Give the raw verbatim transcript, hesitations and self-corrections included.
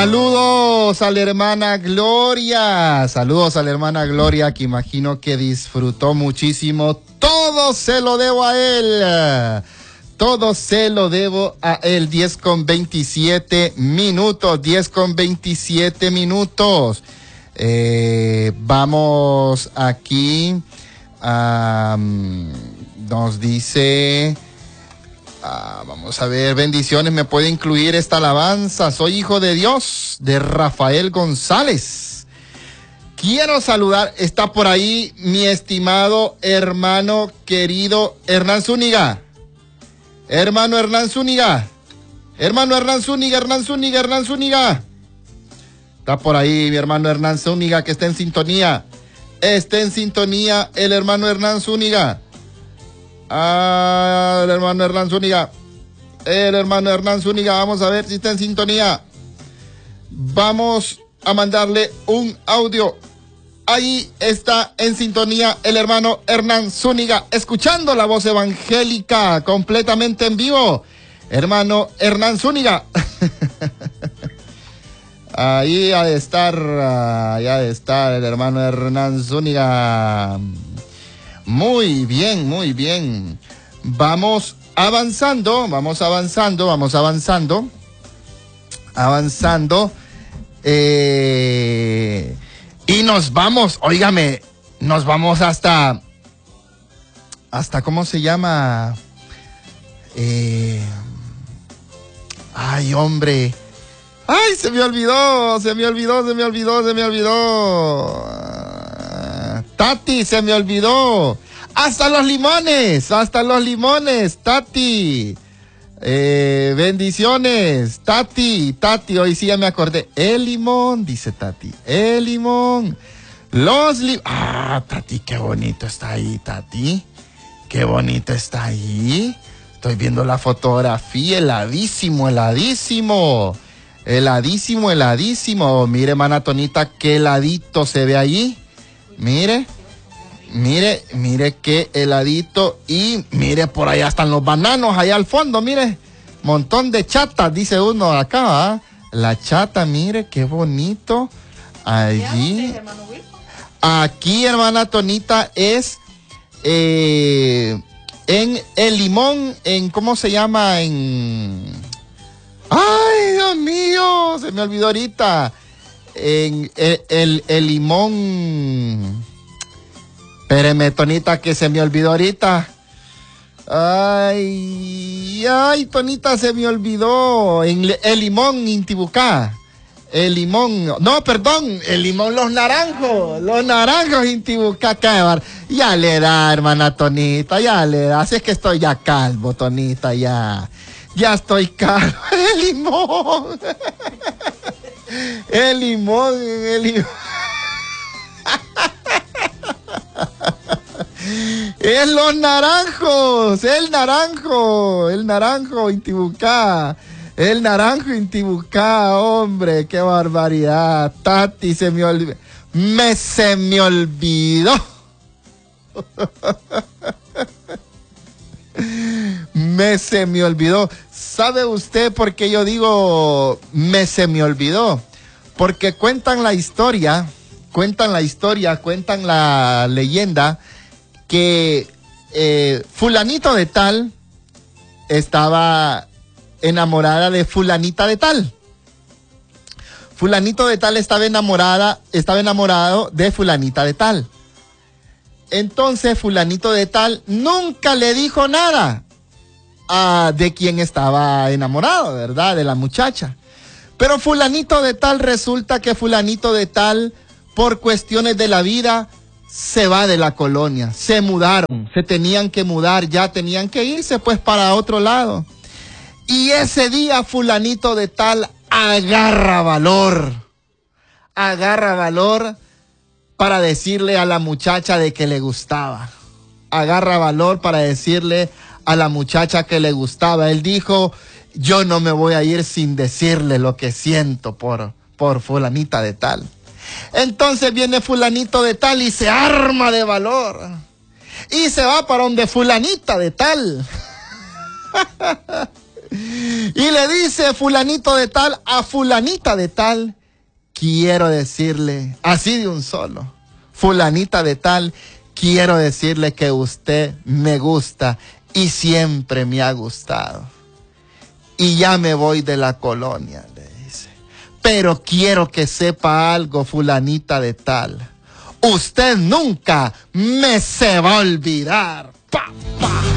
Saludos a la hermana Gloria, saludos a la hermana Gloria, que imagino que disfrutó muchísimo. Todo se lo debo a él, todo se lo debo a él. diez con veintisiete minutos, diez con veintisiete minutos. Eh, vamos aquí, um, nos dice... Ah, vamos a ver, bendiciones, me puede incluir esta alabanza. Soy hijo de Dios, de Rafael González. Quiero saludar, está por ahí mi estimado hermano querido Hernán Zúñiga. Hermano Hernán Zúñiga. Hermano Hernán Zúñiga, Hernán Zúñiga, Hernán Zúñiga. Está por ahí mi hermano Hernán Zúñiga, que está en sintonía. Está en sintonía el hermano Hernán Zúñiga. Ah, el hermano Hernán Zúñiga. El hermano Hernán Zúñiga, vamos a ver si está en sintonía. Vamos a mandarle un audio. Ahí está en sintonía el hermano Hernán Zúñiga, escuchando la voz evangélica completamente en vivo. Hermano Hernán Zúñiga. Ahí ha de estar, ahí ha de estar el hermano Hernán Zúñiga. Muy bien, muy bien. Vamos avanzando, vamos avanzando, vamos avanzando. Avanzando. Eh, y nos vamos, óigame, nos vamos hasta, hasta, ¿cómo se llama? Eh, ay, hombre. Ay, se me olvidó, se me olvidó, se me olvidó, se me olvidó. Tati, se me olvidó. Hasta los limones, hasta los limones, Tati. Eh, bendiciones, Tati, Tati, hoy sí ya me acordé. El limón, dice Tati, el limón. Los limones. Ah, Tati, qué bonito está ahí, Tati. Qué bonito está ahí. Estoy viendo la fotografía, heladísimo, heladísimo. Heladísimo, heladísimo. Mire, hermana Tonita, qué heladito se ve ahí. Mire, mire, mire qué heladito. Y mire, por allá están los bananos, allá al fondo, mire. Montón de chatas, dice uno acá, ¿va? La chata, mire, qué bonito. Allí. Aquí, hermana Tonita, es eh, en el limón, en, ¿cómo se llama? En... ¡Ay, Dios mío! Se me olvidó ahorita. En el, el, el limón. Espéreme, Tonita, que se me olvidó ahorita. Ay, ay, Tonita, se me olvidó. En el limón, Intibucá. El limón, no, perdón, el limón, los naranjos. Los naranjos, Intibucá. Ya le da, hermana Tonita, ya le da. Así es que estoy ya calvo, Tonita, ya. Ya estoy calvo. El limón. El limón, el limón. Es los naranjos, el naranjo, el naranjo Intibucá, el naranjo Intibucá, hombre, qué barbaridad. Tati, se me olvidó, me se me olvidó. Me se me olvidó. ¿Sabe usted por qué yo digo me se me olvidó? Porque cuentan la historia, cuentan la historia, cuentan la leyenda que eh, fulanito de tal estaba enamorada de fulanita de tal. Fulanito de tal estaba enamorada, estaba enamorado de fulanita de tal. Entonces fulanito de tal nunca le dijo nada a, de quien estaba enamorado, ¿verdad? De la muchacha. Pero fulanito de tal, resulta que fulanito de tal, por cuestiones de la vida, se va de la colonia. Se mudaron, se tenían que mudar, ya tenían que irse pues para otro lado. Y ese día fulanito de tal agarra valor, agarra valor para decirle a la muchacha de que le gustaba. Agarra valor para decirle a la muchacha que le gustaba. Él dijo, yo no me voy a ir sin decirle lo que siento por, por fulanita de tal. Entonces viene fulanito de tal y se arma de valor. Y se va para donde fulanita de tal. Y le dice fulanito de tal a fulanita de tal, quiero decirle, así de un solo, fulanita de tal, quiero decirle que usted me gusta y siempre me ha gustado. Y ya me voy de la colonia, le dice. Pero quiero que sepa algo, fulanita de tal. Usted nunca me se va a olvidar. Pa, pa.